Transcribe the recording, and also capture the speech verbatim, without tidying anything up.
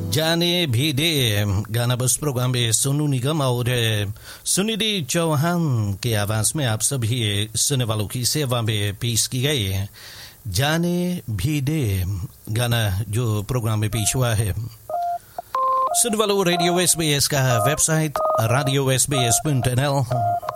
जाने भी दे गाना बस प्रोग्राम में सोनू निगम और सुनिधि चौहान के आवाज में आप सभी सुनने वालों की सेवा में पेश की गई है। जाने भी दे गाना जो प्रोग्राम में पेश हुआ है। सुनने वालों रेडियो एस बी एस का website radio S B S dot N L